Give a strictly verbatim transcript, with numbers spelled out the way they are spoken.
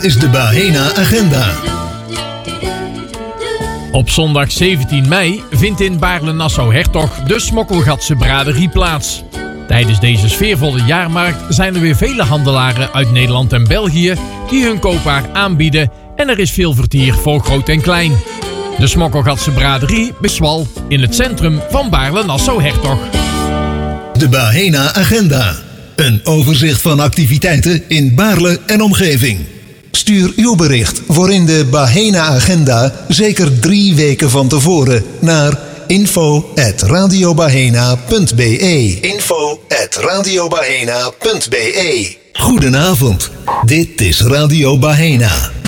is de Bahena Agenda. Op zondag zeventien mei vindt in Baarle-Nassau-Hertog de Smokkelgatse braderie plaats. Tijdens deze sfeervolle jaarmarkt zijn er weer vele handelaren uit Nederland en België die hun koopwaar aanbieden en er is veel vertier voor groot en klein. De Smokkelgatse braderie Beswal in het centrum van Baarle-Nassau-Hertog. De Bahena Agenda. Een overzicht van activiteiten in Baarle en omgeving. Stuur uw bericht voor in de Bahena Agenda zeker drie weken van tevoren naar info at radiobahena punt be. info at radiobahena punt be. Goedenavond, dit is Radio Bahena.